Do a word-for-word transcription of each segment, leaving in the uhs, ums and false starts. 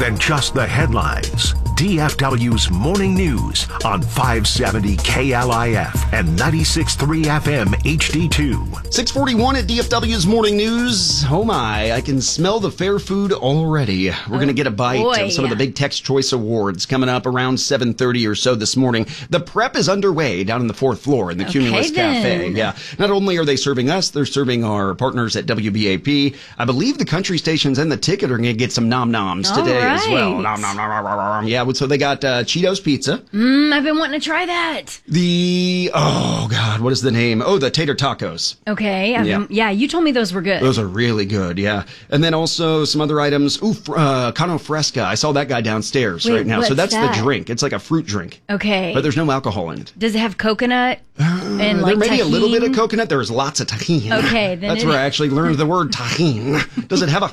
than just the headlines. D F W's Morning News on five seventy K L I F and ninety-six point three F M H D two. six forty-one at D F W's Morning News. Oh my, I can smell the fair food already. We're oh, going to get a bite boy. of some of the big Tex Choice Awards coming up around seven thirty or so this morning. The prep is underway down on the fourth floor in the okay, Cumulus then. Cafe. Yeah. Not only are they serving us, they're serving our partners at W B A P. I believe the country stations and the ticket are going to get some nom-noms All today right. as well. Nom, nom, nom, nom, nom. Yeah, so they got uh, Cheetos Pizza. Mm, I've been wanting to try that. The, oh God, what is the name? Oh, the Tater Tacos. Okay. I've Yeah. been, yeah, you told me those were good. Those are really good, yeah. And then also some other items. Ooh, uh, Cano Fresca. I saw that guy downstairs Wait, right now. So what's that's that? the drink. It's like a fruit drink. Okay. But there's no alcohol in it. Does it have coconut and Uh, like there may be a little tahini? bit of coconut. There's lots of tahini. Okay, then That's it- where I actually learned the word tahini. Does it have a...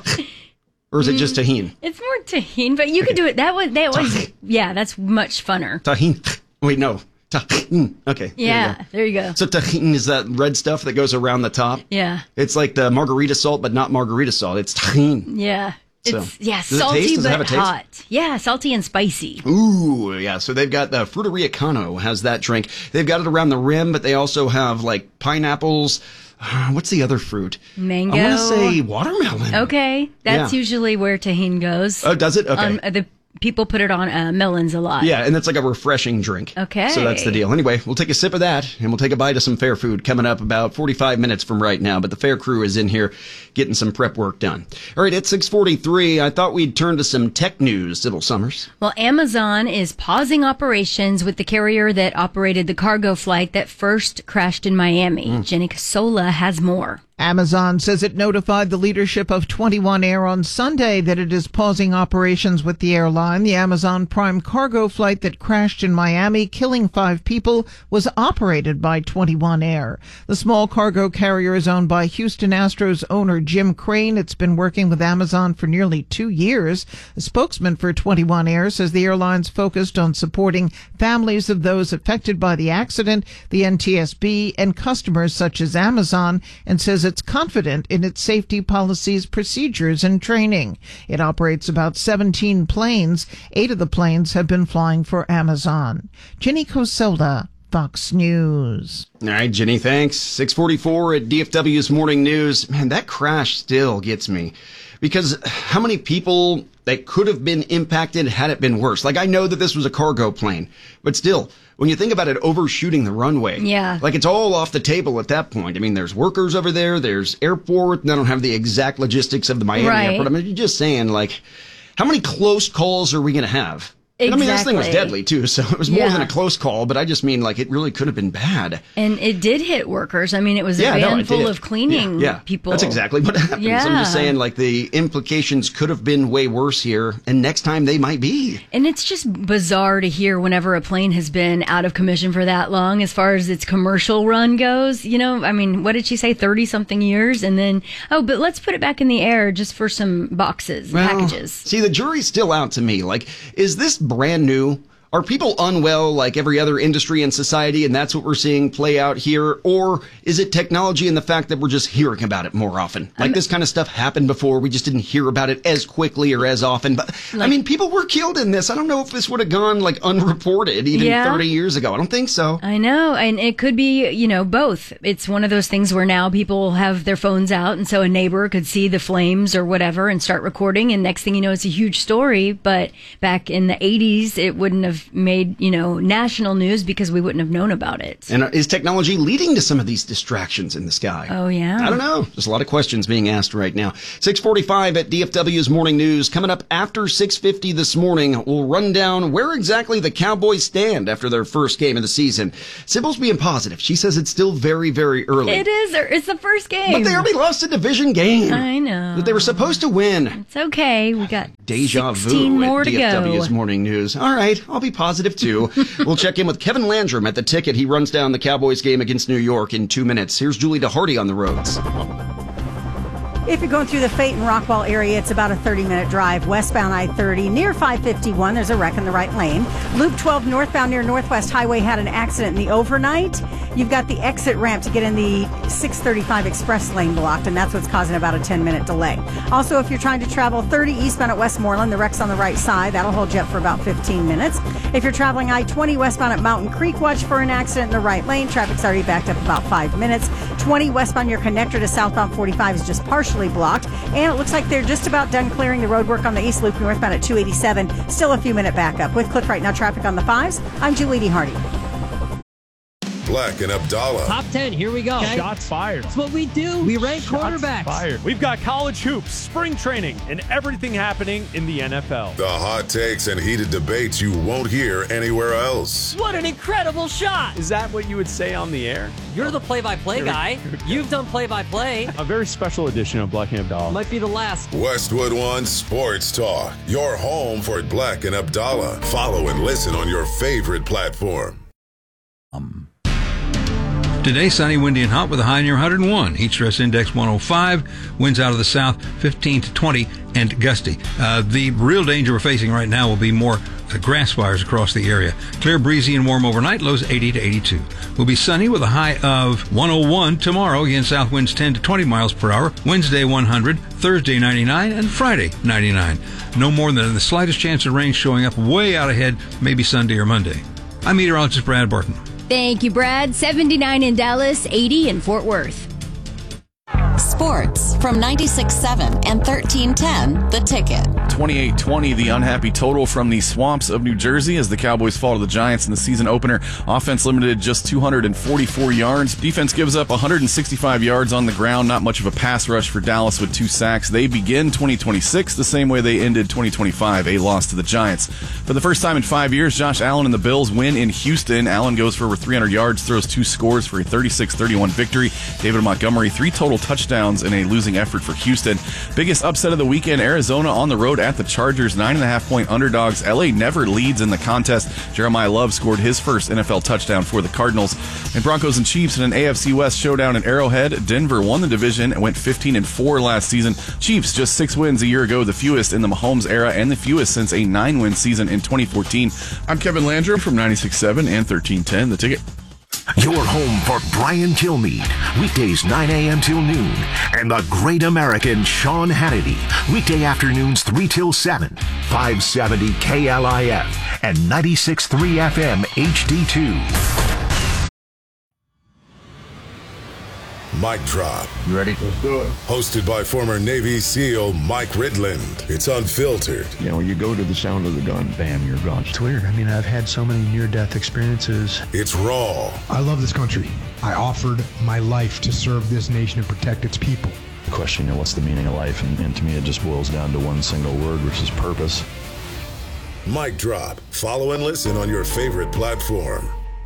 Or is it just tahini? It's more tahini, but you could do it. That was, that was, yeah, that's much funner. Tahini. Wait, no. Tahini. Okay. Yeah, there you go. So tahini is that red stuff that goes around the top? Yeah. It's like the margarita salt, but not margarita salt. It's tahini. Yeah. So, It's, yeah, does it salty taste? Does it but have a taste? hot. Yeah, salty and spicy. Ooh, yeah. So they've got the Fruiteria Cano has that drink. They've got it around the rim, but they also have like pineapples. Uh, what's the other fruit? Mango. I want to say watermelon. Okay, that's Yeah. usually where tahini goes. Oh, does it? Okay. Um, the people put it on uh, melons a lot. Yeah, and that's like a refreshing drink. Okay. So that's the deal. Anyway, we'll take a sip of that, and we'll take a bite of some fair food coming up about forty-five minutes from right now. But the fair crew is in here getting some prep work done. All right, at six forty-three, I thought we'd turn to some tech news, Sybil Summers. Well, Amazon is pausing operations with the carrier that operated the cargo flight that first crashed in Miami. Mm. Jenny Casola has more. Amazon says it notified the leadership of twenty-one Air on Sunday that it is pausing operations with the airline. The Amazon Prime cargo flight that crashed in Miami, killing five people, was operated by twenty-one Air. The small cargo carrier is owned by Houston Astros owner Jim Crane. It's been working with Amazon for nearly two years. A spokesman for twenty-one Air says the airline's focused on supporting families of those affected by the accident, the N T S B, and customers such as Amazon, and says it's confident in its safety policies, procedures, and training. It operates about seventeen planes. Eight of the planes have been flying for Amazon. Jenny Cosola, Fox News. All right, Jenny, thanks. six forty-four at D F W's Morning News. Man, that crash still gets me. Because how many people that could have been impacted had it been worse? Like, I know that this was a cargo plane, but still, when you think about it overshooting the runway, Yeah. like it's all off the table at that point. I mean, there's workers over there, there's airport, and I don't have the exact logistics of the Miami Right. airport. I mean, you're just saying, like, how many close calls are we going to have? And I mean, this thing was Exactly. deadly, too, so it was more Yeah. than a close call, but I just mean, like, it really could have been bad. And it did hit workers. I mean, it was a Yeah, no, van it full did. of cleaning yeah, yeah. people. That's exactly what happens. I'm just Yeah. saying, like, the implications could have been way worse here, and next time they might be. And it's just bizarre to hear whenever a plane has been out of commission for that long as far as its commercial run goes. You know, I mean, what did she say? thirty something years. And then, oh, but let's put it back in the air just for some boxes, Well, packages. See, the jury's still out to me. Like, is this brand new? Are people unwell like every other industry in society, and that's what we're seeing play out here? Or is it technology and the fact that we're just hearing about it more often? Like, I'm- this kind of stuff happened before. We just didn't hear about it as quickly or as often. But, I Like- mean, people were killed in this. I don't know if this would have gone, like, unreported even Yeah. thirty years ago. I don't think so. I know. And it could be, you know, both. It's one of those things where now people have their phones out. And so a neighbor could see the flames or whatever and start recording. And next thing you know, it's a huge story. But back in the eighties, it wouldn't have made, you know, national news because we wouldn't have known about it. And is technology leading to some of these distractions in the sky? Oh, yeah. I don't know. There's a lot of questions being asked right now. six forty-five at D F W's Morning News. Coming up after six fifty this morning, we'll run down where exactly the Cowboys stand after their first game of the season. Sybil's being positive. She says it's still very, very early. It is. It's the first game. But they already lost a division game. I know. That they were supposed to win. It's okay. We got Deja sixteen vu more at to D F W's go. Morning News. All right, I'll be positive too. We'll check in with Kevin Landrum at the ticket. He runs down the Cowboys game against New York in two minutes. Here's Julie DeHardy on the roads. If you're going through the Phaeton Rockwall area, it's about a thirty-minute drive. Westbound I thirty near five fifty-one, there's a wreck in the right lane. Loop twelve northbound near Northwest Highway had an accident in the overnight. You've got the exit ramp to get in the six thirty-five express lane blocked, and that's what's causing about a ten-minute delay. Also, if you're trying to travel thirty eastbound at Westmoreland, the wreck's on the right side. That'll hold you up for about fifteen minutes. If you're traveling I twenty westbound at Mountain Creek, watch for an accident in the right lane. Traffic's already backed up about five minutes. twenty westbound, your connector to southbound forty-five is just partially blocked, and it looks like they're just about done clearing the road work on the East Loop northbound at two eighty-seven. Still a few minute backup. With Cliff Right Now traffic on the fives, I'm Julie D. Hardy. Black and Abdallah. Top ten, here we go. Okay. Shots fired. That's what we do. We rank Shots quarterbacks. Fired. We've got college hoops, spring training, and everything happening in the N F L. The hot takes and heated debates you won't hear anywhere else. What an incredible shot. Is that what you would say on the air? You're the play-by-play guy. You've done play-by-play. A very special edition of Black and Abdallah. Might be the last. Westwood One Sports Talk. Your home for Black and Abdallah. Follow and listen on your favorite platform. Um. Today, sunny, windy, and hot with a high near one hundred one. Heat stress index one oh five. Winds out of the south fifteen to twenty and gusty. Uh, the real danger we're facing right now will be more uh, grass fires across the area. Clear, breezy, and warm overnight. Lows eighty to eighty-two. Will be sunny with a high of one oh one tomorrow. Again, south winds ten to twenty miles per hour. Wednesday one hundred. Thursday ninety-nine. And Friday ninety-nine. No more than the slightest chance of rain showing up way out ahead, maybe Sunday or Monday. I'm meteorologist Brad Barton. Thank you, Brad. seventy-nine in Dallas, eighty in Fort Worth. Sports from ninety-six point seven and thirteen ten, The Ticket. twenty-eight twenty, the unhappy total from the swamps of New Jersey as the Cowboys fall to the Giants in the season opener. Offense limited just two hundred forty-four yards. Defense gives up one hundred sixty-five yards on the ground. Not much of a pass rush for Dallas with two sacks. They begin twenty twenty-six the same way they ended twenty twenty-five, a loss to the Giants. For the first time in five years, Josh Allen and the Bills win in Houston. Allen goes for over three hundred yards, throws two scores for a thirty-six thirty-one victory. David Montgomery, three total touchdowns in a losing effort for Houston. Biggest upset of the weekend, Arizona on the road at the Chargers, nine and a half point underdogs. L A never leads in the contest. Jeremiah Love scored his first N F L touchdown for the Cardinals. And Broncos and Chiefs in an A F C West showdown in Arrowhead. Denver won the division and went fifteen and four last season. Chiefs just six wins a year ago, the fewest in the Mahomes era and the fewest since a nine-win season in twenty fourteen. I'm Kevin Landrum from ninety-six point seven and thirteen ten, The Ticket. Your home for Brian Kilmeade, weekdays nine a.m. till noon, and the great American Sean Hannity, weekday afternoons three till seven, five seventy K L I F and ninety-six point three F M H D two. Mic Drop. You ready? Let's do it. Hosted by former Navy SEAL Mike Ridland. It's unfiltered. You know, you go to the sound of the gun, bam, you're gone. It's weird. I mean, I've had so many near-death experiences. It's raw. I love this country. I offered my life to serve this nation and protect its people. The question, you know, what's the meaning of life? And, and to me, it just boils down to one single word, which is purpose. Mic Drop. Follow and listen on your favorite platform.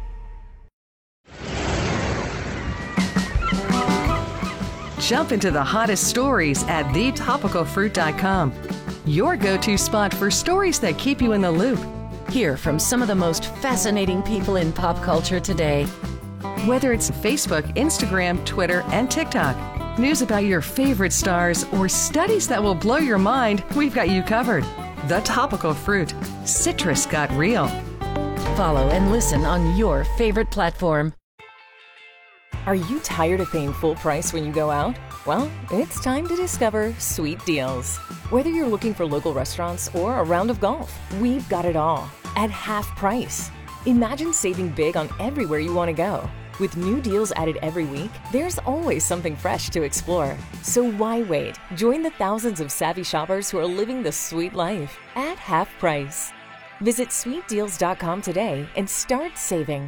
Jump into the hottest stories at the topical fruit dot com. Your go-to spot for stories that keep you in the loop. Hear from some of the most fascinating people in pop culture today. Whether it's Facebook, Instagram, Twitter, and TikTok, news about your favorite stars, or studies that will blow your mind, we've got you covered. The Topical Fruit. Citrus got real. Follow and listen on your favorite platform. Are you tired of paying full price when you go out? Well, it's time to discover Sweet Deals. Whether you're looking for local restaurants or a round of golf, we've got it all at half price. Imagine saving big on everywhere you want to go. With new deals added every week, there's always something fresh to explore. So why wait? Join the thousands of savvy shoppers who are living the sweet life at half price. Visit sweet deals dot com today and start saving.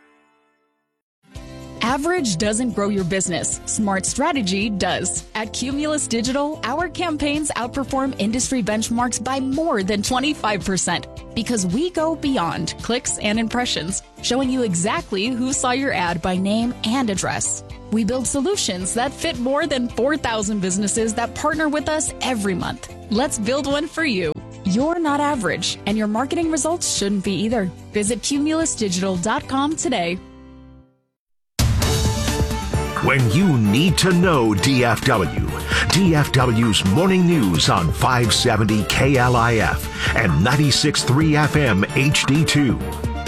Average doesn't grow your business. Smart strategy does. At Cumulus Digital, our campaigns outperform industry benchmarks by more than twenty-five percent because we go beyond clicks and impressions, showing you exactly who saw your ad by name and address. We build solutions that fit more than four thousand businesses that partner with us every month. Let's build one for you. You're not average, and your marketing results shouldn't be either. Visit cumulus digital dot com today. When you need to know D F W, D F W's Morning News on five seventy K L I F and ninety-six point three F M H D two.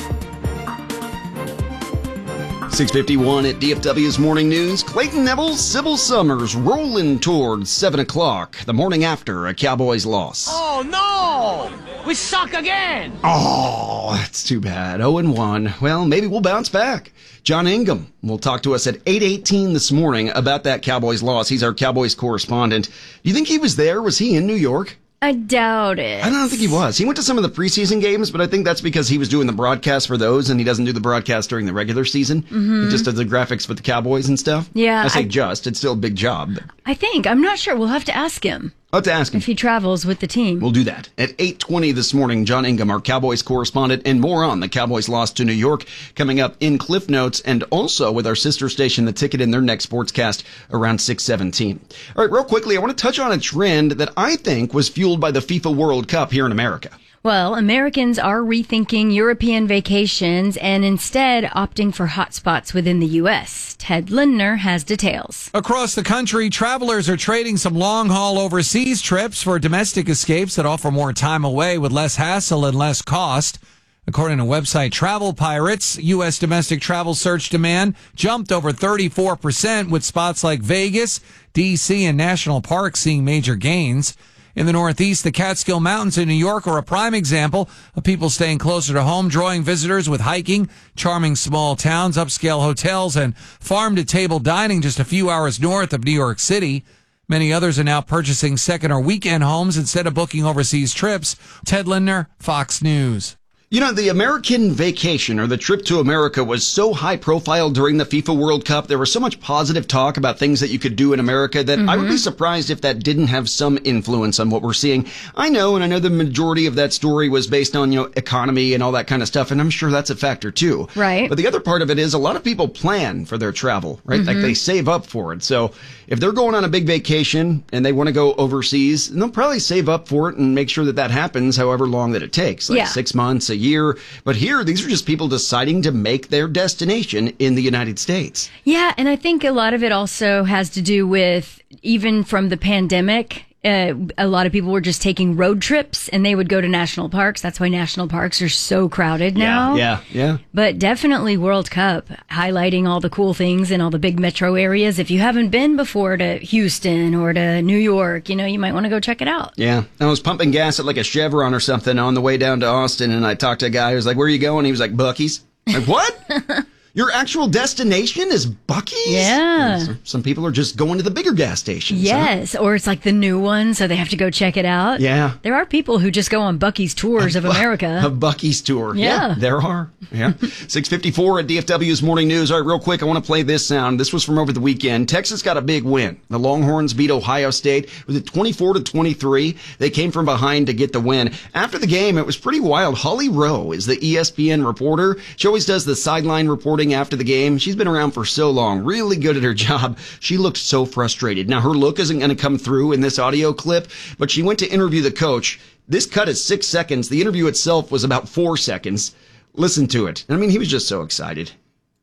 six fifty-one at D F W's Morning News. Clayton Neville, Sybil Summers rolling towards seven o'clock, the morning after a Cowboys loss. Oh, no! We suck again! Oh, that's too bad. oh and one. Well, maybe we'll bounce back. John Ingham will talk to us at eight eighteen this morning about that Cowboys loss. He's our Cowboys correspondent. Do you think he was there? Was he in New York? I doubt it. I don't think he was. He went to some of the preseason games, but I think that's because he was doing the broadcast for those, and he doesn't do the broadcast during the regular season. Mm-hmm. He just does the graphics for the Cowboys and stuff. Yeah. I say I, just. It's still a big job. But I think. I'm not sure. We'll have to ask him. I'll have to ask him. If he travels with the team. We'll do that. At eight twenty this morning, John Ingham, our Cowboys correspondent, and more on the Cowboys loss to New York coming up in Cliff Notes, and also with our sister station, The Ticket, in their next sportscast around six seventeen. All right, real quickly, I want to touch on a trend that I think was fueled by the FIFA World Cup here in America. Well, Americans are rethinking European vacations and instead opting for hotspots within the U S. Ted Lindner has details. Across the country, travelers are trading some long-haul overseas trips for domestic escapes that offer more time away with less hassle and less cost. According to website Travel Pirates, U S domestic travel search demand jumped over thirty-four percent, with spots like Vegas, D C, and national parks seeing major gains. In the Northeast, the Catskill Mountains in New York are a prime example of people staying closer to home, drawing visitors with hiking, charming small towns, upscale hotels, and farm-to-table dining just a few hours north of New York City. Many others are now purchasing second or weekend homes instead of booking overseas trips. Ted Lindner, Fox News. You know, the American vacation, or the trip to America, was so high profile during the FIFA World Cup. There was so much positive talk about things that you could do in America that mm-hmm. I would be surprised if that didn't have some influence on what we're seeing. I know, and I know the majority of that story was based on, you know, economy and all that kind of stuff, and I'm sure that's a factor too. Right. But the other part of it is a lot of people plan for their travel, right? Mm-hmm. Like they save up for it. So if they're going on a big vacation and they want to go overseas, they'll probably save up for it and make sure that that happens however long that it takes, like yeah. six months, a year. But here, these are just people deciding to make their destination in the United States. Yeah, and I think a lot of it also has to do with, even from the pandemic, uh, a lot of people were just taking road trips and they would go to national parks. That's why national parks are so crowded now. Yeah, yeah, yeah. But definitely World Cup, highlighting all the cool things in all the big metro areas. If you haven't been before to Houston or to New York, you know, you might want to go check it out. Yeah. I was pumping gas at like a Chevron or something on the way down to Austin, and I talked to a guy who was like, "Where are you going?" He was like, "Buc-ee's." Like, what? Your actual destination is Buc-ee's? Yeah. Some, some people are just going to the bigger gas stations. Yes, huh? Or it's like the new one, so they have to go check it out. Yeah. There are people who just go on Buc-ee's tours of America. A Buc-ee's tour. Yeah. yeah there are. Yeah. six fifty-four at D F W's Morning News. All right, real quick, I want to play this sound. This was from over the weekend. Texas got a big win. The Longhorns beat Ohio State. Was it twenty-four to twenty-three? They came from behind to get the win. After the game, it was pretty wild. Holly Rowe is the E S P N reporter. She always does the sideline reporting after the game. She's been around for so long, really good at her job. She looked so frustrated. Now, her look isn't going to come through in this audio clip, but she went to interview the coach. This cut is six seconds. The interview itself was about four seconds. Listen to it. I mean, he was just so excited.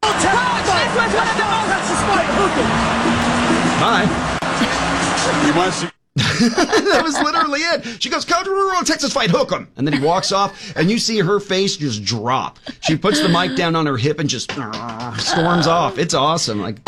Bye. You want to... That was literally it. She goes, "Coach, we're on Texas fight, hook 'em." And then he walks off, and you see her face just drop. She puts the mic down on her hip and just uh, storms off. It's awesome. Like,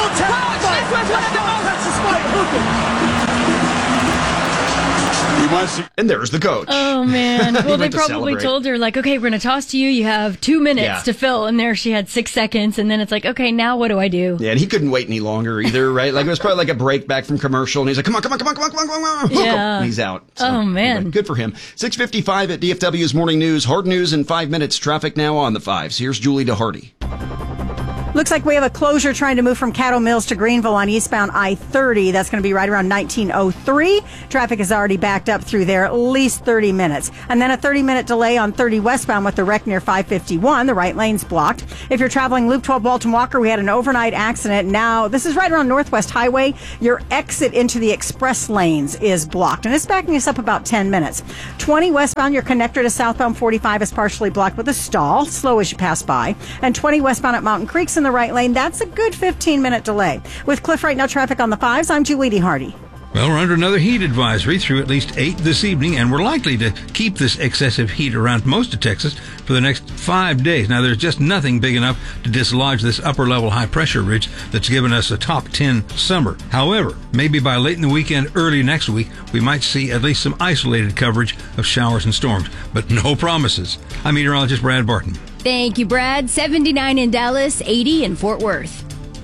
and there's the coach. Oh, man. Well, they probably told her, like, okay, we're going to toss to you. You have two minutes yeah. to fill. And there she had six seconds. And then it's like, okay, now what do I do? Yeah, and he couldn't wait any longer either, right? Like, it was probably like a break back from commercial. And he's like, come on, come on, come on, come on, come on, come on. Yeah. And he's out. So, oh, man. Anyway, good for him. six fifty-five at D F W's Morning News. Hard news in five minutes. Traffic now on the fives. Here's Julie DeHardy. Looks like we have a closure trying to move from Caddo Mills to Greenville on eastbound I thirty. That's going to be right around nineteen oh three. Traffic is already backed up through there, at least thirty minutes. And then a thirty-minute delay on thirty westbound with the wreck near five fifty-one. The right lane's blocked. If you're traveling Loop twelve Walton Walker, we had an overnight accident. Now, this is right around Northwest Highway. Your exit into the express lanes is blocked, and it's backing us up about ten minutes. twenty westbound, your connector to southbound forty-five is partially blocked with a stall, slow as you pass by. And twenty westbound at Mountain Creek's in the right lane. That's a good fifteen minute delay. With Cliff right now, traffic on the fives, I'm Julie DeHardy. Well, we're under another heat advisory through at least eight this evening, and we're likely to keep this excessive heat around most of Texas for the next five days. Now, there's just nothing big enough to dislodge this upper-level high-pressure ridge that's given us a top ten summer. However, maybe by late in the weekend, early next week, we might see at least some isolated coverage of showers and storms, but no promises. I'm meteorologist Brad Barton. Thank you, Brad. seventy-nine in Dallas, eighty in Fort Worth.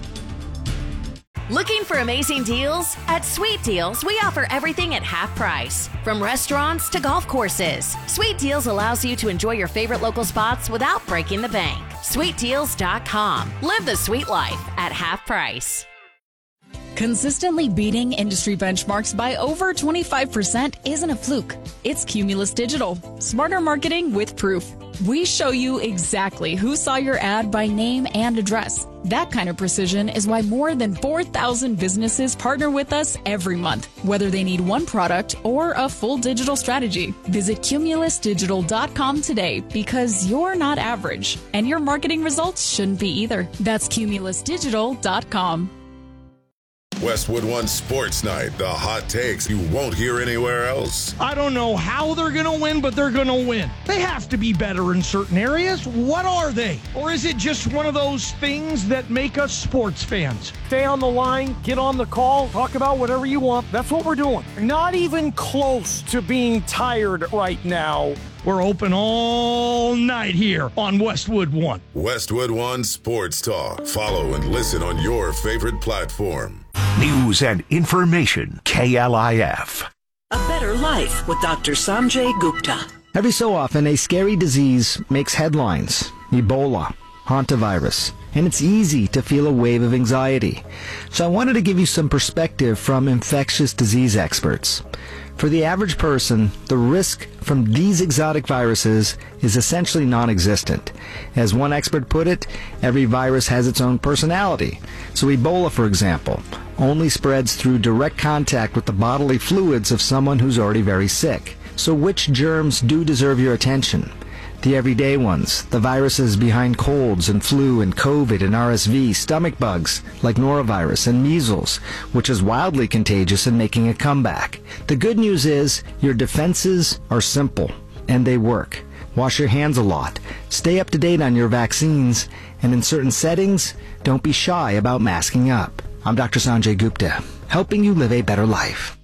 Looking for amazing deals? At Sweet Deals, we offer everything at half price. From restaurants to golf courses, Sweet Deals allows you to enjoy your favorite local spots without breaking the bank. sweet deals dot com. Live the sweet life at half price. Consistently beating industry benchmarks by over twenty-five percent isn't a fluke. It's Cumulus Digital. Smarter marketing with proof. We show you exactly who saw your ad by name and address. That kind of precision is why more than four thousand businesses partner with us every month, whether they need one product or a full digital strategy. Visit cumulus digital dot com today because you're not average, and your marketing results shouldn't be either. That's cumulus digital dot com. Westwood One Sports Night, the hot takes you won't hear anywhere else. I don't know how they're going to win, but they're going to win. They have to be better in certain areas. What are they? Or is it just one of those things that make us sports fans? Stay on the line, get on the call, talk about whatever you want. That's what we're doing. Not even close to being tired right now. We're open all night here on Westwood One. Westwood One Sports Talk. Follow and listen on your favorite platform. News and information. K L I F. A better life with Doctor Sanjay Gupta. Every so often, a scary disease makes headlines. Ebola, hantavirus, and it's easy to feel a wave of anxiety. So I wanted to give you some perspective from infectious disease experts. For the average person, the risk from these exotic viruses is essentially non-existent. As one expert put it, every virus has its own personality. So Ebola, for example, only spreads through direct contact with the bodily fluids of someone who's already very sick. So which germs do deserve your attention? The everyday ones, the viruses behind colds and flu and COVID and R S V, stomach bugs like norovirus and measles, which is wildly contagious and making a comeback. The good news is your defenses are simple and they work. Wash your hands a lot, stay up to date on your vaccines, and in certain settings, don't be shy about masking up. I'm Doctor Sanjay Gupta, helping you live a better life.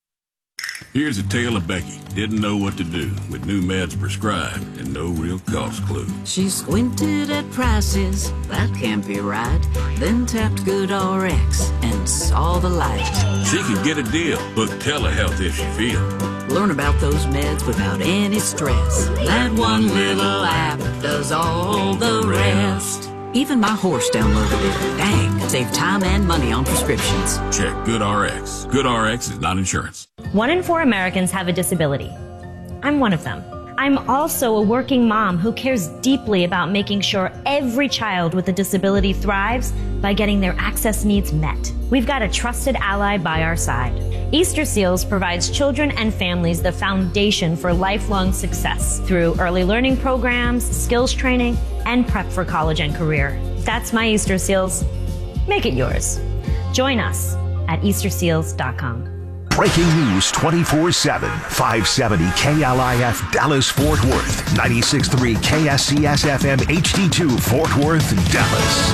Here's a tale of Becky. Didn't know what to do with new meds prescribed and no real cost clue. She squinted at prices, that can't be right. Then tapped GoodRx and saw the light. She could get a deal, book telehealth if she feel. Learn about those meds without any stress. That one little app does all the rest. Even my horse downloaded it. Dang, save time and money on prescriptions. Check GoodRx. GoodRx is not insurance. One in four Americans have a disability. I'm one of them. I'm also a working mom who cares deeply about making sure every child with a disability thrives by getting their access needs met. We've got a trusted ally by our side. Easter Seals provides children and families the foundation for lifelong success through early learning programs, skills training, and prep for college and career. That's my Easter Seals. Make it yours. Join us at easter seals dot com. Breaking news twenty-four seven. five seventy K L I F Dallas Fort Worth. ninety-six point three K S C S F M H D two Fort Worth, Dallas.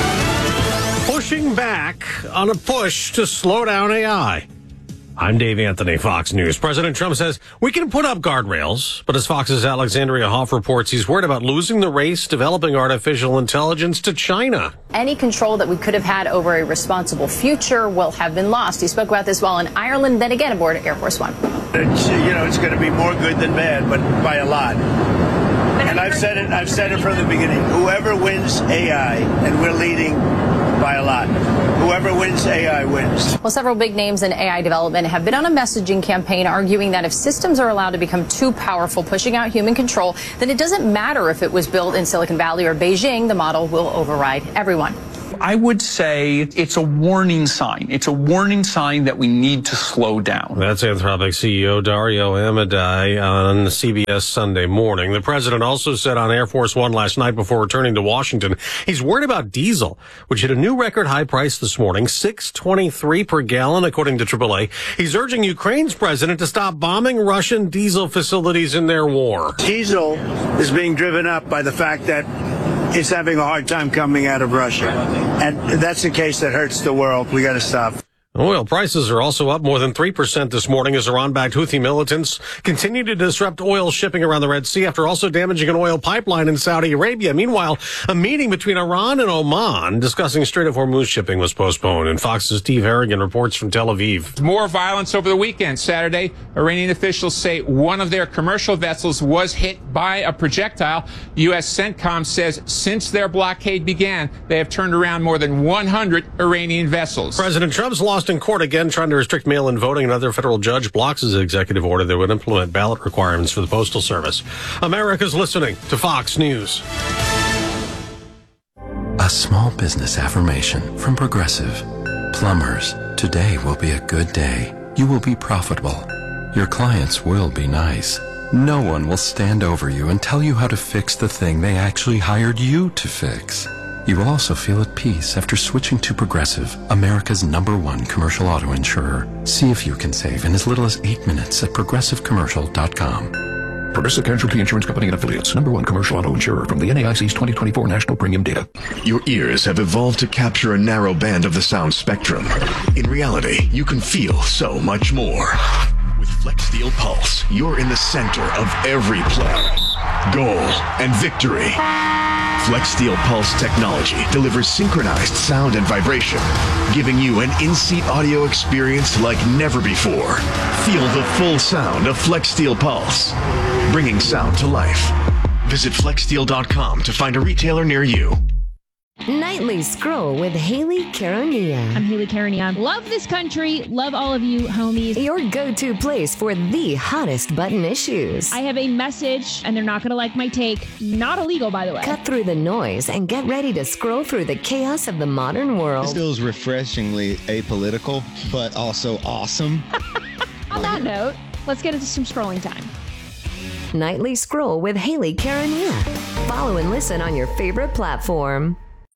Pushing back on a push to slow down A I. I'm Dave Anthony, Fox News. President Trump says we can put up guardrails, but as Fox's Alexandria Hoff reports, he's worried about losing the race developing artificial intelligence to China. Any control that we could have had over a responsible future will have been lost. He spoke about this while in Ireland, then again aboard Air Force One. It's, you know, it's going to be more good than bad, but by a lot. And I've said it, I've said it from the beginning. Whoever wins A I, and we're leading by a lot. Whoever wins A I wins. Well, several big names in A I development have been on a messaging campaign arguing that if systems are allowed to become too powerful, pushing out human control, then it doesn't matter if it was built in Silicon Valley or Beijing, the model will override everyone. I would say it's a warning sign. It's a warning sign that we need to slow down. That's Anthropic C E O Dario Amodei on C B S Sunday Morning. The president also said on Air Force One last night before returning to Washington, he's worried about diesel, which hit a new record high price this morning, six twenty-three per gallon, according to triple A. He's urging Ukraine's president to stop bombing Russian diesel facilities in their war. Diesel is being driven up by the fact that it's having a hard time coming out of Russia. And that's the case that hurts the world. We got to stop. Oil prices are also up more than three percent this morning as Iran-backed Houthi militants continue to disrupt oil shipping around the Red Sea after also damaging an oil pipeline in Saudi Arabia. Meanwhile, a meeting between Iran and Oman discussing Strait of Hormuz shipping was postponed. And Fox's Steve Harrigan reports from Tel Aviv. More violence over the weekend. Saturday, Iranian officials say one of their commercial vessels was hit by a projectile. U S CENTCOM says since their blockade began, they have turned around more than one hundred Iranian vessels. President Trump's lost in court again, trying to restrict mail-in voting. Another federal judge blocks his executive order that would implement ballot requirements for the Postal Service. America's listening to Fox News. A small business affirmation from Progressive. Plumbers, today will be a good day. You will be profitable. Your clients will be nice. No one will stand over you and tell you how to fix the thing they actually hired you to fix. You will also feel at peace after switching to Progressive, America's number one commercial auto insurer. See if you can save in as little as eight minutes at progressive commercial dot com. Progressive Casualty Insurance Company and Affiliates, number one commercial auto insurer from the N A I C's twenty twenty-four National Premium Data. Your ears have evolved to capture a narrow band of the sound spectrum. In reality, you can feel so much more. With FlexSteel Pulse, you're in the center of every play, goal, and victory. FlexSteel Pulse technology delivers synchronized sound and vibration, giving you an in-seat audio experience like never before. Feel the full sound of FlexSteel Pulse, bringing sound to life. Visit flex steel dot com to find a retailer near you. Nightly Scroll with Haley Caronia. I'm Haley Caronia. Love this country. Love all of you, homies. Your go-to place for the hottest button issues. I have a message, and they're not going to like my take. Not illegal, by the way. Cut through the noise and get ready to scroll through the chaos of the modern world. This feels refreshingly apolitical, but also awesome. On that note, let's get into some scrolling time. Nightly Scroll with Haley Caronia. Follow and listen on your favorite platform.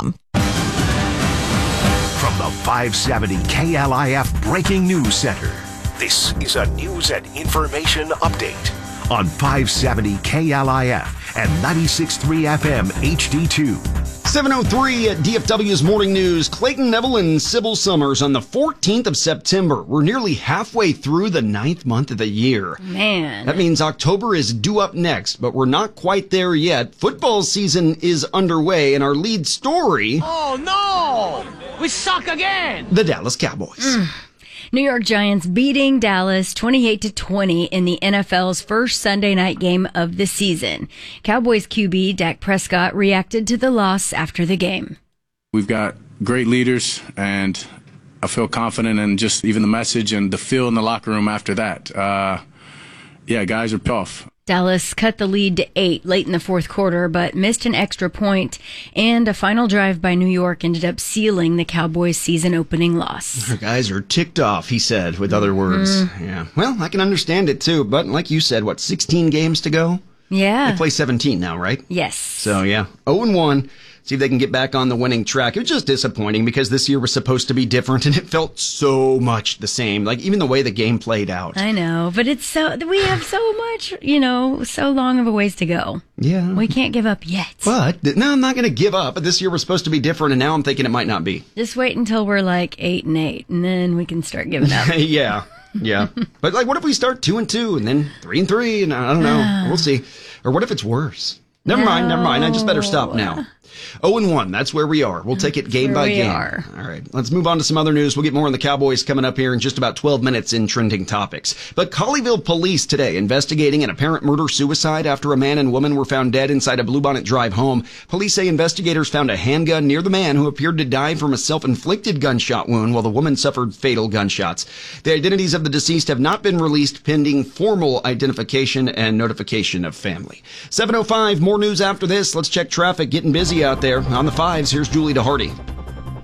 From the five seventy K L I F Breaking News Center, this is a news and information update on five seventy K L I F and ninety-six point three F M H D two. seven oh three at D F W's Morning News. Clayton Neville and Sybil Summers on the fourteenth of September. We're nearly halfway through the ninth month of the year. Man. That means October is due up next, but we're not quite there yet. Football season is underway, and our lead story... Oh, no! We suck again! The Dallas Cowboys. Mm. New York Giants beating Dallas twenty-eight to twenty in the N F L's first Sunday night game of the season. Cowboys Q B Dak Prescott reacted to the loss after the game. We've got great leaders, and I feel confident in just even the message and the feel in the locker room after that. Uh, yeah, guys are tough. Dallas cut the lead to eight late in the fourth quarter, but missed an extra point, and a final drive by New York ended up sealing the Cowboys' season-opening loss. Our guys are ticked off, he said, with other words. Mm. Yeah. Well, I can understand it, too, but like you said, what, sixteen games to go? Yeah. They play seventeen now, right? Yes. So, yeah, oh and one. See if they can get back on the winning track. It was just disappointing because this year was supposed to be different, and it felt so much the same. Like, even the way the game played out. I know, but it's so, we have so much, you know, so long of a ways to go. Yeah. We can't give up yet. But, no, I'm not going to give up. But this year was supposed to be different, and now I'm thinking it might not be. Just wait until we're like eight and eight, and then we can start giving up. Yeah. Yeah. But, like, what if we start two and two, and then three and three, and I don't know. We'll see. Or what if it's worse? Never no. mind, never mind. I just better stop now. oh and one, that's where we are. We'll take it game by game. Are. All right, let's move on to some other news. We'll get more on the Cowboys coming up here in just about twelve minutes in Trending Topics. But Colleyville police today investigating an apparent murder-suicide after a man and woman were found dead inside a Bluebonnet Drive home. Police say investigators found a handgun near the man who appeared to die from a self-inflicted gunshot wound while the woman suffered fatal gunshots. The identities of the deceased have not been released pending formal identification and notification of family. seven oh five, more news after this. Let's check traffic. Getting busy out there. On the fives, here's Julie DeHardy.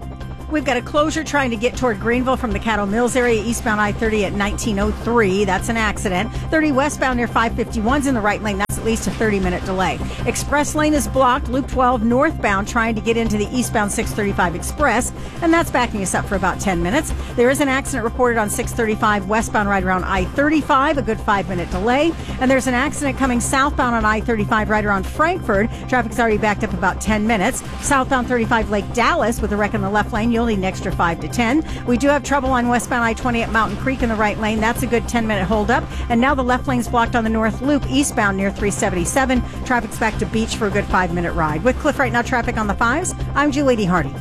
We've got a closure trying to get toward Greenville from the Cattle Mills area, eastbound I thirty at nineteen oh three. That's an accident. thirty westbound near five fifty-one's in the right lane. That's at least a thirty-minute delay. Express lane is blocked. Loop twelve northbound trying to get into the eastbound six thirty-five Express, and that's backing us up for about ten minutes. There is an accident reported on six thirty-five westbound right around I thirty-five, a good five-minute delay. And there's an accident coming southbound on I thirty-five right around Frankfort. Traffic's already backed up about ten minutes. Southbound thirty-five Lake Dallas with a wreck in the left lane. You'll need an extra five to ten. We do have trouble on westbound I twenty at Mountain Creek in the right lane. That's a good ten-minute holdup. And now the left lane's blocked on the north loop eastbound near three seventy-seven. Traffic's back to Beach for a good five-minute ride. With Cliff Right Now traffic on the fives, I'm Julie Hardy.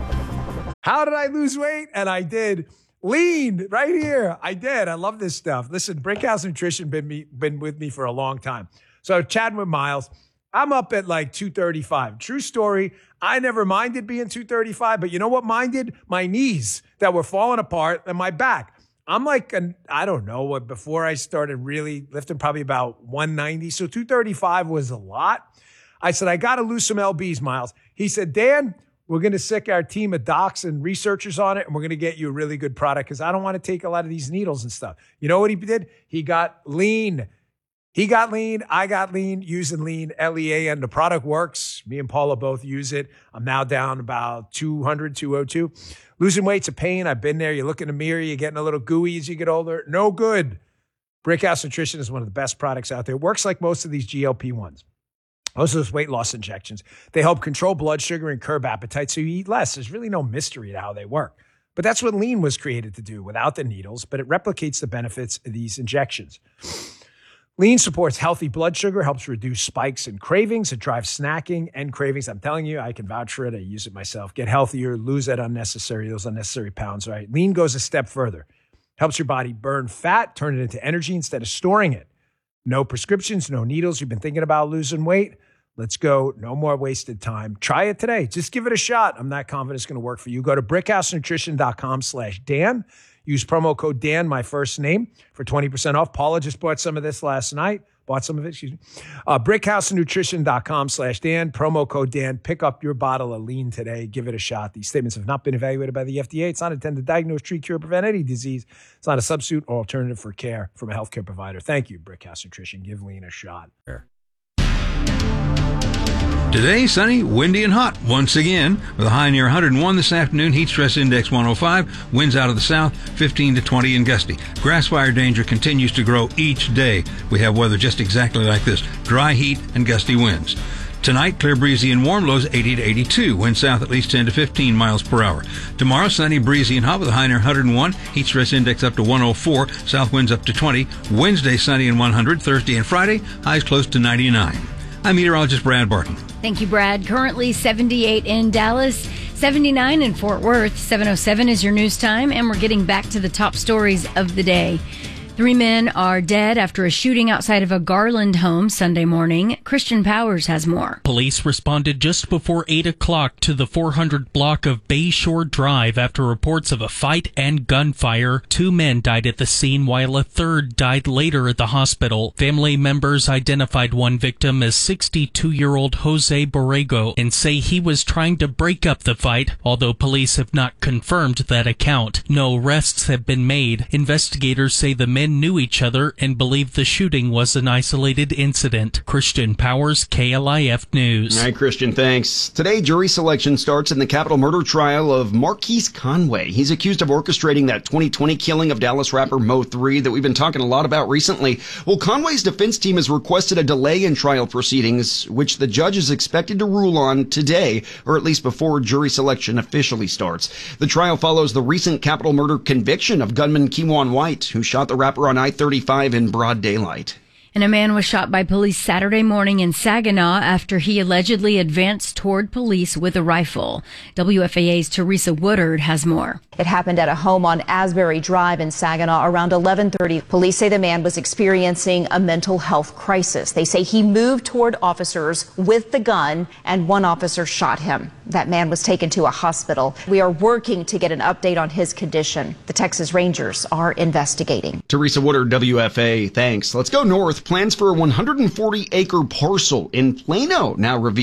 How did I lose weight? And I did. Lean right here. I did. I love this stuff. Listen, Brickhouse Nutrition been me been with me for a long time. So chatting with Miles, I'm up at like two thirty-five. True story. I never minded being two thirty-five, but you know what minded? My knees that were falling apart and my back. I'm like, an, I don't know what, before I started really lifting, probably about one ninety. So two thirty-five was a lot. I said, I got to lose some L Bs, Miles. He said, Dan, we're going to sick our team of docs and researchers on it, and we're going to get you a really good product because I don't want to take a lot of these needles and stuff. You know what he did? He got lean. He got lean. I got lean using lean, L E A, and the product works. Me and Paula both use it. I'm now down about two hundred, two oh two. Losing weight's a pain. I've been there. You look in the mirror, you're getting a little gooey as you get older. No good. Brickhouse Nutrition is one of the best products out there. It works like most of these G L P ones. Most of those weight loss injections. They help control blood sugar and curb appetite so you eat less. There's really no mystery to how they work. But that's what lean was created to do without the needles, but it replicates the benefits of these injections. Lean supports healthy blood sugar, helps reduce spikes and cravings. It drives snacking and cravings. I'm telling you, I can vouch for it. I use it myself. Get healthier, lose that unnecessary, those unnecessary pounds, right? Lean goes a step further. Helps your body burn fat, turn it into energy instead of storing it. No prescriptions, no needles. You've been thinking about losing weight? Let's go. No more wasted time. Try it today. Just give it a shot. I'm not confident it's going to work for you. Go to brickhousenutrition.com slash Dan. Use promo code Dan, my first name, for twenty percent off. Paula just bought some of this last night. Bought some of it, excuse me. Uh, brickhousenutrition.com slash Dan. Promo code Dan. Pick up your bottle of lean today. Give it a shot. These statements have not been evaluated by the F D A. It's not intended to diagnose, treat, cure, prevent any disease. It's not a substitute or alternative for care from a healthcare provider. Thank you, Brickhouse Nutrition. Give lean a shot. Today, sunny, windy, and hot once again, with a high near one hundred one this afternoon. Heat stress index one oh five. Winds out of the south, fifteen to twenty and gusty. Grass fire danger continues to grow each day. We have weather just exactly like this: dry heat and gusty winds. Tonight, clear, breezy, and warm, lows eighty to eighty-two. Wind south at least ten to fifteen miles per hour. Tomorrow, sunny, breezy, and hot with a high near one hundred one. Heat stress index up to one oh four. South winds up to twenty. Wednesday, sunny and one hundred. Thursday and Friday, highs close to ninety-nine. I'm meteorologist Brad Barton. Thank you, Brad. Currently seventy-eight in Dallas, seventy-nine in Fort Worth. seven oh seven is your news time, and we're getting back to the top stories of the day. Three men are dead after a shooting outside of a Garland home Sunday morning. Christian Powers has more. Police responded just before eight o'clock to the four hundred block of Bayshore Drive after reports of a fight and gunfire. Two men died at the scene while a third died later at the hospital. Family members identified one victim as sixty-two-year-old Jose Borrego and say he was trying to break up the fight, although police have not confirmed that account. No arrests have been made. Investigators say the men knew each other and believe the shooting was an isolated incident. Christian Powers, K L I F News. All right, Christian, thanks. Today, jury selection starts in the capital murder trial of Marquise Conway. He's accused of orchestrating that twenty twenty killing of Dallas rapper Mo three that we've been talking a lot about recently. Well, Conway's defense team has requested a delay in trial proceedings, which the judge is expected to rule on today, or at least before jury selection officially starts. The trial follows the recent capital murder conviction of gunman Kewan White, who shot the rapper on I thirty-five in broad daylight. And a man was shot by police Saturday morning in Saginaw after he allegedly advanced toward police with a rifle. W F A A's Teresa Woodard has more. It happened at a home on Asbury Drive in Saginaw around eleven thirty. Police say the man was experiencing a mental health crisis. They say he moved toward officers with the gun and one officer shot him. That man was taken to a hospital. We are working to get an update on his condition. The Texas Rangers are investigating. Teresa Woodard, W F A, thanks. Let's go north. Plans for a one hundred forty acre parcel in Plano now revealed.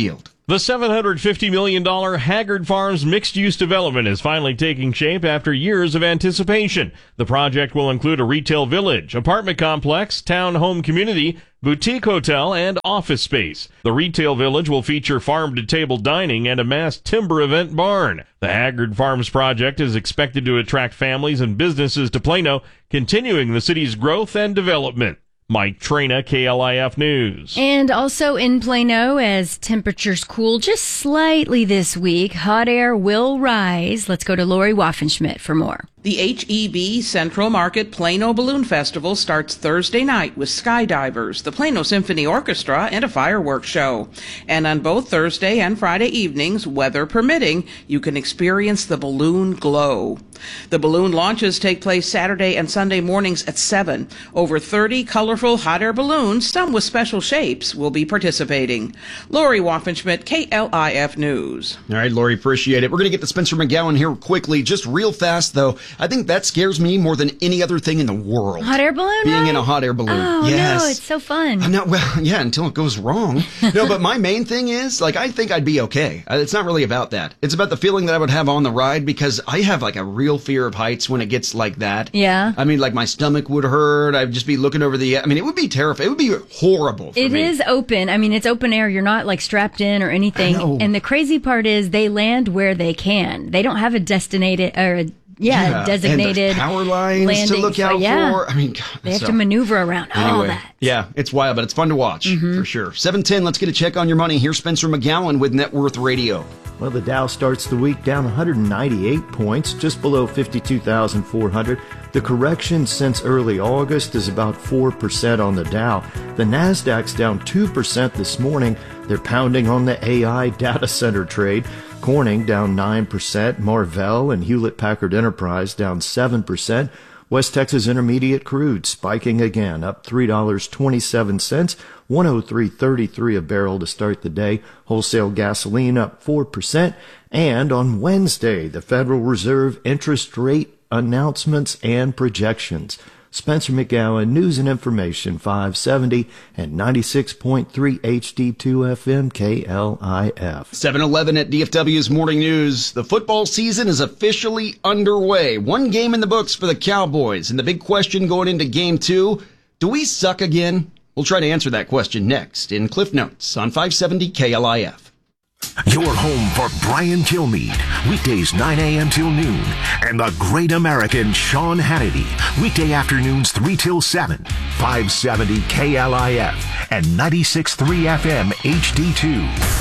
The seven hundred fifty million dollars Haggard Farms mixed-use development is finally taking shape after years of anticipation. The project will include a retail village, apartment complex, town home community, boutique hotel, and office space. The retail village will feature farm-to-table dining and a mass timber event barn. The Haggard Farms project is expected to attract families and businesses to Plano, continuing the city's growth and development. Mike Trina, K L I F News. And also in Plano, as temperatures cool just slightly this week, hot air will rise. Let's go to Lori Waffenschmidt for more. The H E B Central Market Plano Balloon Festival starts Thursday night with skydivers, the Plano Symphony Orchestra, and a fireworks show. And on both Thursday and Friday evenings, weather permitting, you can experience the balloon glow. The balloon launches take place Saturday and Sunday mornings at seven. Over thirty colorful hot air balloons, some with special shapes, will be participating. Lori Waffenschmidt, K L I F News. All right, Lori, appreciate it. We're going to get to Spencer McGowan here quickly. Just real fast, though. I think that scares me more than any other thing in the world. Hot air balloon? Being right? in a hot air balloon. Oh, yes. no, it's so fun. I'm not, well, yeah, until it goes wrong. No, but my main thing is, like, I think I'd be okay. It's not really about that. It's about the feeling that I would have on the ride, because I have, like, a real fear of heights when it gets like that. Yeah. I mean, like, my stomach would hurt. I'd just be looking over the, I mean, it would be terrifying. It would be horrible for It me. is open. I mean, it's open air. You're not, like, strapped in or anything. I know. And the crazy part is they land where they can. They don't have a destinated, or a Yeah, Yeah, designated and there's power lines landing. to look out so, yeah. for. I mean, God, they have so- to maneuver around all Anyway, that. yeah, it's wild, but it's fun to watch for sure. seven ten, let's get a check on your money. Here's Spencer McGowan with Net Worth Radio. Well, the Dow starts the week down one hundred ninety-eight points, just below fifty-two thousand four hundred. The correction since early August is about four percent on the Dow. The Nasdaq's down two percent this morning. They're pounding on the A I data center trade. Corning down nine percent. Marvell and Hewlett-Packard Enterprise down seven percent. West Texas Intermediate crude spiking again, up three dollars and twenty-seven cents, one oh three thirty-three a barrel to start the day. Wholesale gasoline up four percent. And on Wednesday, the Federal Reserve interest rate announcements and projections. Spencer McGowan, News and Information, five seventy and ninety-six point three H D two F M K L I F. seven eleven at D F W's Morning News. The football season is officially underway. One game in the books for the Cowboys. And the big question going into game two, do we suck again? We'll try to answer that question next in Cliff Notes on five seventy K L I F. Your home for Brian Kilmeade, weekdays nine a.m. till noon, and the great American Sean Hannity, weekday afternoons three till seven, five seventy K L I F and ninety-six point three F M H D two.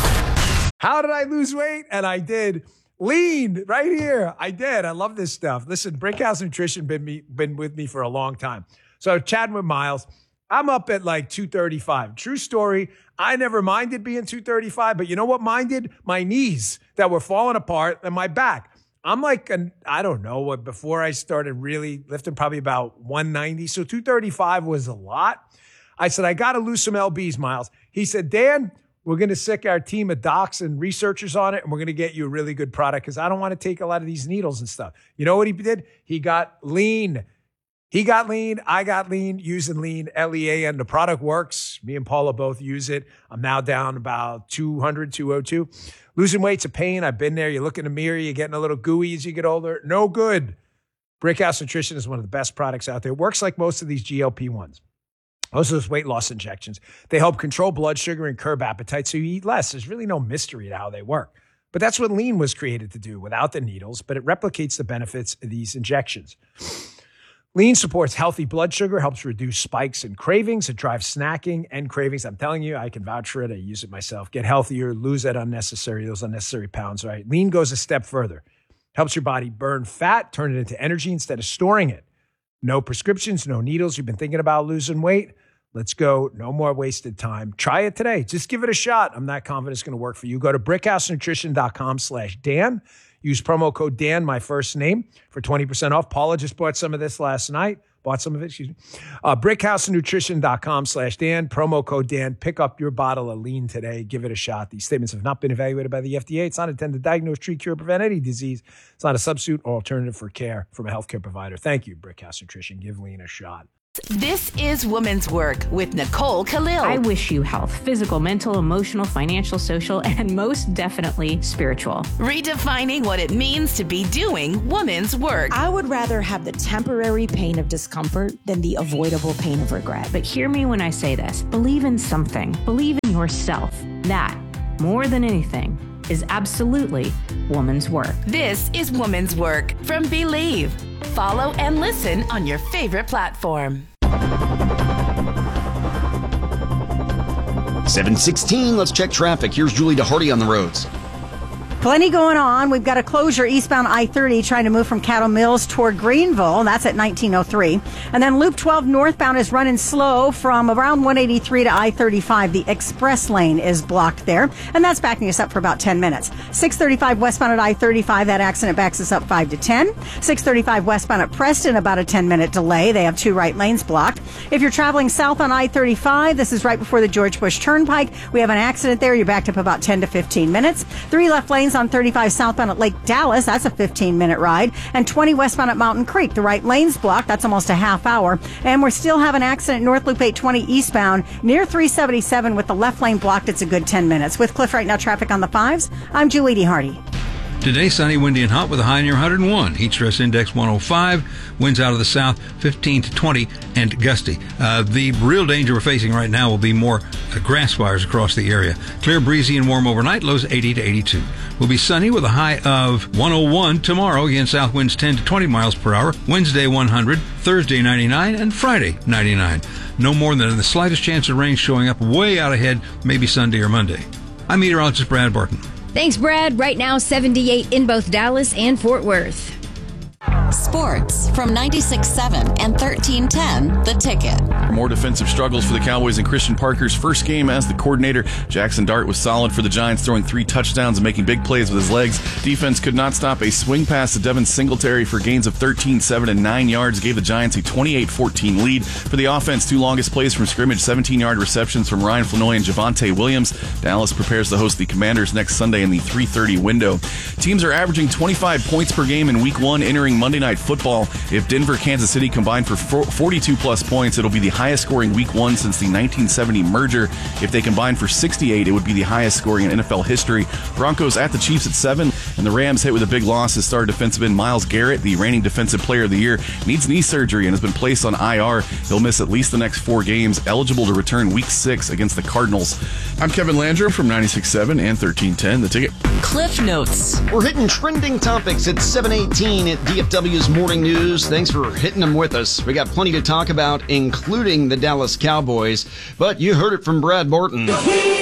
How did I lose weight? And I did. Lean right here. I did. I love this stuff. Listen, Brickhouse Nutrition been me been with me for a long time. So chatting with Miles, I'm up at like two thirty-five. True story. I never minded being two thirty-five, but you know what minded? My knees that were falling apart and my back. I'm like, an, I don't know what, before I started really lifting, probably about one ninety. So two thirty-five was a lot. I said, I got to lose some L Bs, Miles. He said, Dan, we're going to sick our team of docs and researchers on it, and we're going to get you a really good product because I don't want to take a lot of these needles and stuff. You know what he did? He got lean. He got lean. I got lean using lean, L E A N. The product works. Me and Paula both use it. I'm now down about two hundred, two oh two. Losing weight's a pain. I've been there. You look in the mirror, you're getting a little gooey as you get older. No good. Brickhouse Nutrition is one of the best products out there. It works like most of these G L P ones. Most of those weight loss injections. They help control blood sugar and curb appetite so you eat less. There's really no mystery to how they work. But that's what lean was created to do without the needles, but it replicates the benefits of these injections. Lean supports healthy blood sugar, helps reduce spikes and cravings. It drives snacking and cravings. I'm telling you, I can vouch for it. I use it myself. Get healthier, lose that unnecessary, those unnecessary pounds, right? Lean goes a step further. Helps your body burn fat, turn it into energy instead of storing it. No prescriptions, no needles. You've been thinking about losing weight? Let's go. No more wasted time. Try it today. Just give it a shot. I'm not confident it's going to work for you. Go to brickhousenutrition.com slash Dan. Use promo code Dan, my first name, for twenty percent off. Paula just bought some of this last night. Bought some of it, excuse me. Uh, brickhousenutrition.com slash Dan. Promo code Dan. Pick up your bottle of lean today. Give it a shot. These statements have not been evaluated by the F D A. It's not intended to diagnose, treat, cure, or prevent any disease. It's not a substitute or alternative for care from a healthcare provider. Thank you, Brickhouse Nutrition. Give lean a shot. This is Women's Work with Nicole Khalil. I wish you health, physical, mental, emotional, financial, social, and most definitely spiritual. Redefining what it means to be doing women's work. I would rather have the temporary pain of discomfort than the avoidable pain of regret. But hear me when I say this. Believe in something. Believe in yourself. That, more than anything, is absolutely woman's work. This is Woman's Work from Believe. Follow and listen on your favorite platform. seven sixteen, let's check traffic. Here's Julie DeHardy on the roads. Plenty going on. We've got a closure eastbound I thirty trying to move from Cattle Mills toward Greenville. That's at nineteen oh three. And then Loop twelve northbound is running slow from around one eighty-three to I thirty-five. The express lane is blocked there. And that's backing us up for about ten minutes. six thirty-five westbound at I thirty-five. That accident backs us up five to ten. six thirty-five westbound at Preston, about a ten minute delay. They have two right lanes blocked. If you're traveling south on I thirty-five, this is right before the George Bush Turnpike. We have an accident there. You're backed up about ten to fifteen minutes. Three left lanes on thirty-five southbound at Lake Dallas. That's a fifteen minute ride. And twenty westbound at Mountain Creek. The right lane's blocked. That's almost a half hour. And we're still having an accident North Loop eight twenty eastbound near three seventy-seven with the left lane blocked. It's a good ten minutes. With Cliff right now, traffic on the fives. I'm Julie DeHardy. Today, sunny, windy, and hot with a high near one hundred one. Heat stress index one oh five. Winds out of the south fifteen to twenty and gusty. Uh, the real danger we're facing right now will be more uh, grass fires across the area. Clear, breezy, and warm overnight. Lows eighty to eighty-two. Will be sunny with a high of one oh one tomorrow. Again, south winds ten to twenty miles per hour. Wednesday, one hundred. Thursday, ninety-nine. And Friday, ninety-nine. No more than the slightest chance of rain showing up way out ahead, maybe Sunday or Monday. I'm meteorologist Brad Barton. Thanks, Brad. Right now, seventy-eight in both Dallas and Fort Worth. Sports from ninety-six point seven and thirteen ten, The Ticket. More defensive struggles for the Cowboys in Christian Parker's first game as the coordinator. Jackson Dart was solid for the Giants, throwing three touchdowns and making big plays with his legs. Defense could not stop a swing pass to Devin Singletary for gains of thirteen, seven, and nine yards. Gave the Giants a twenty-eight fourteen lead. For the offense, two longest plays from scrimmage, seventeen-yard receptions from Ryan Flanoy and Javonte Williams. Dallas prepares to host the Commanders next Sunday in the three thirty window. Teams are averaging twenty-five points per game in Week one entering Monday Night Football. If Denver, Kansas City combine for forty-two plus points, it'll be the highest scoring Week one since the nineteen seventy merger. If they combine for sixty-eight, it would be the highest scoring in N F L history. Broncos at the Chiefs at seven, and the Rams hit with a big loss as star defensive end Myles Garrett, the reigning defensive player of the year, needs knee surgery and has been placed on I R. He'll miss at least the next four games, eligible to return Week six against the Cardinals. I'm Kevin Landrum from ninety-six point seven and thirteen ten, The Ticket. Cliff Notes. We're hitting trending topics at seven eighteen at D F W's Morning News. Thanks for hitting them with us. We got plenty to talk about, including the Dallas Cowboys, but you heard it from Brad Barton.